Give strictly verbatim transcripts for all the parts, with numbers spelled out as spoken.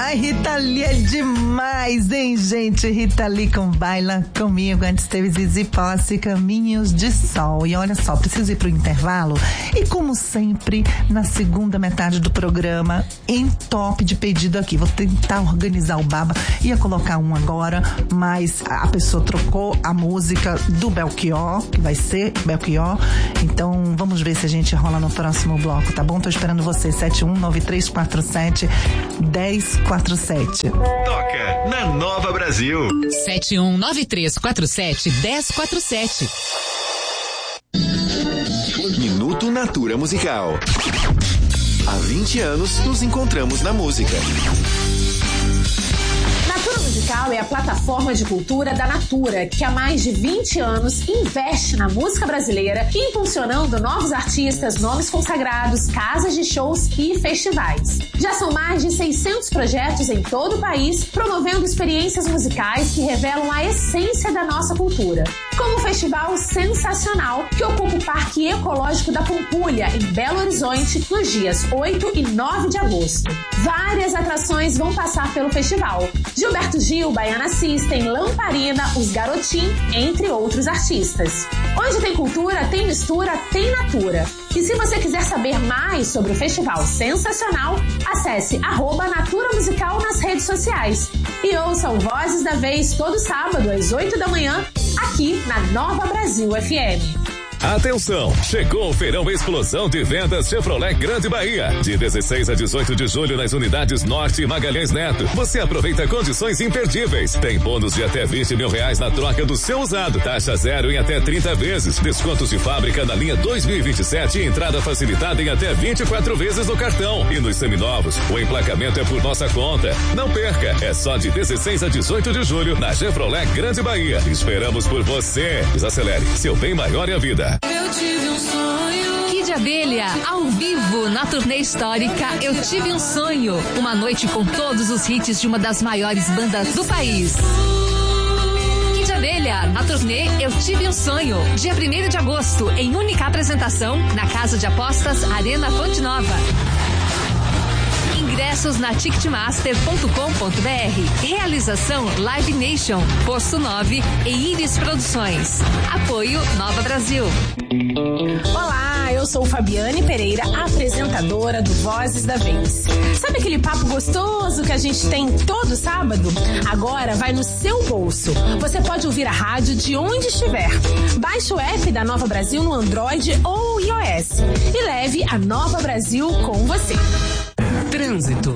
Ai, Rita Lee é demais, hein, gente? Rita Lee com Baila Comigo. Antes teve Zizi Posse, Caminhos de Sol. E olha só, preciso ir pro intervalo. E como sempre, na segunda metade do programa, em top de pedido aqui. Vou tentar organizar o baba. Ia colocar um agora, mas a pessoa trocou a música do Belchior, que vai ser Belchior. Então, vamos ver se a gente rola no próximo bloco, tá bom? Tô esperando você. sete um nove três quatro sete um zero quatro sete. Toca na Nova Brasil. sete um nove três quatro sete um zero quatro sete. Minuto Natura Musical. Há vinte anos nos encontramos na música. Natura Musical é a plataforma de cultura da Natura, que há mais de vinte anos investe na música brasileira, impulsionando novos artistas, nomes consagrados, casas de shows e festivais. Já são mais de seiscentos projetos em todo o país, promovendo experiências musicais que revelam a essência da nossa cultura. Como o Festival Sensacional, que ocupa o Parque Ecológico da Pampulha, em Belo Horizonte, nos dias oito e nove de agosto. Várias atrações vão passar pelo festival. Gilberto Gil, Baiana System, Lamparina, Os Garotim, entre outros artistas. Onde tem cultura, tem mistura, tem natura. E se você quiser saber mais sobre o Festival Sensacional, acesse arroba Natura Musical nas redes sociais. E ouça o Vozes da Vez todo sábado às oito da manhã, aqui na Nova Brasil F M. Atenção, chegou o Feirão Explosão de Vendas Chevrolet Grande Bahia. De dezesseis a dezoito de julho nas unidades Norte e Magalhães Neto. Você aproveita condições imperdíveis. Tem bônus de até vinte mil reais na troca do seu usado. Taxa zero em até trinta vezes. Descontos de fábrica na linha dois mil e vinte e sete e entrada facilitada em até vinte e quatro vezes no cartão. E nos seminovos, o emplacamento é por nossa conta. Não perca, é só de dezesseis a dezoito de julho na Chevrolet Grande Bahia. Esperamos por você. Desacelere, seu bem maior é a vida. Eu tive um sonho. Kid Abelha, ao vivo, na turnê histórica Eu Tive um Sonho. Uma noite com todos os hits de uma das maiores bandas do país. Kid Abelha, na turnê Eu Tive um Sonho. Dia primeiro de agosto, em única apresentação, na Casa de Apostas Arena Fonte Nova. Ingressos na ticketmaster ponto com ponto b r. Realização Live Nation, Posto nove e Iris Produções. Apoio Nova Brasil. Olá, eu sou Fabiane Pereira, apresentadora do Vozes da Vez. Sabe aquele papo gostoso que a gente tem todo sábado? Agora vai no seu bolso. Você pode ouvir a rádio de onde estiver. Baixe o app da Nova Brasil no Android ou iOS e leve a Nova Brasil com você. Trânsito.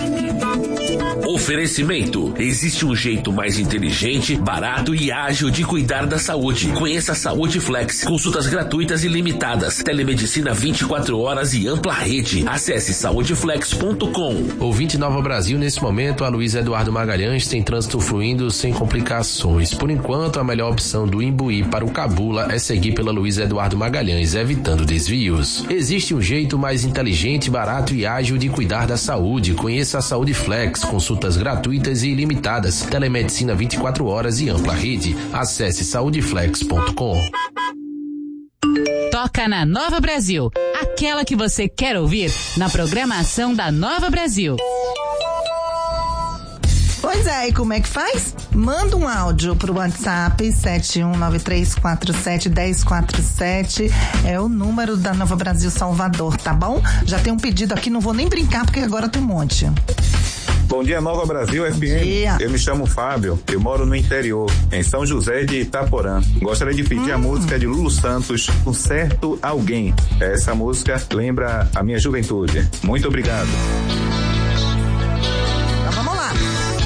Oferecimento. Existe um jeito mais inteligente, barato e ágil de cuidar da saúde. Conheça a Saúde Flex. Consultas gratuitas e limitadas. Telemedicina vinte e quatro horas e ampla rede. Acesse saúde flex ponto com. Ouvinte Nova Brasil, nesse momento, a Luiz Eduardo Magalhães tem trânsito fluindo sem complicações. Por enquanto, a melhor opção do Imbuí para o Cabula é seguir pela Luiz Eduardo Magalhães, evitando desvios. Existe um jeito mais inteligente, barato e ágil de cuidar da saúde. Conheça a Saúde Flex, consultas gratuitas e ilimitadas, telemedicina vinte e quatro horas e ampla rede. Acesse saúde flex ponto com. Toca na Nova Brasil, aquela que você quer ouvir na programação da Nova Brasil. Pois é, e como é que faz? Manda um áudio pro WhatsApp sete um nove três quatro sete um zero quatro sete, é o número da Nova Brasil Salvador, tá bom? Já tem um pedido aqui, não vou nem brincar porque agora tem um monte. Bom dia, Nova Brasil F M. Dia. Eu me chamo Fábio, eu moro no interior, em São José de Itaporã. Gostaria de pedir hum. a música de Lulu Santos, Um Certo Alguém. Essa música lembra a minha juventude. Muito obrigado.